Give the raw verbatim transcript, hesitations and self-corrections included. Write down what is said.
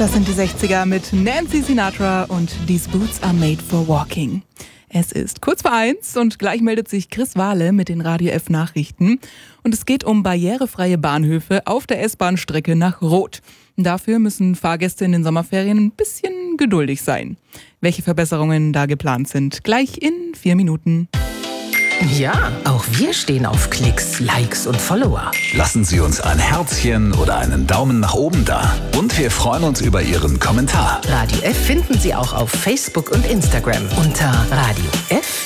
Das sind die sechziger mit Nancy Sinatra und These Boots are made for walking. Es ist kurz vor eins und gleich meldet sich Chris Wahle mit den Radio F Nachrichten. Und es geht um barrierefreie Bahnhöfe auf der S-Bahn-Strecke nach Roth. Dafür müssen Fahrgäste in den Sommerferien ein bisschen geduldig sein. Welche Verbesserungen da geplant sind, gleich in vier Minuten. Ja, auch wir stehen auf Klicks, Likes und Follower. Lassen Sie uns ein Herzchen oder einen Daumen nach oben da. Und wir freuen uns über Ihren Kommentar. Radio F finden Sie auch auf Facebook und Instagram unter Radio F